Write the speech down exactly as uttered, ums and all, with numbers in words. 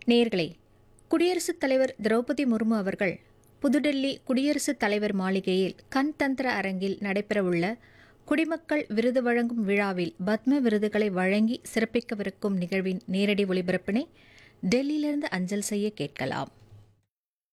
நேயர்களே, குடியரசுத் தலைவர் திரௌபதி முர்மு அவர்கள் புதுடெல்லி குடியரசுத் தலைவர் மாளிகையில் கண்தந்திர அரங்கில் நடைபெறவுள்ள குடிமக்கள் விருது வழங்கும் விழாவில் பத்ம விருதுகளை வழங்கி சிறப்பிக்கவிருக்கும் நிகழ்வின் நேரடி ஒளிபரப்பினை டெல்லியிலிருந்து அஞ்சல் செய்ய கேட்கலாம்.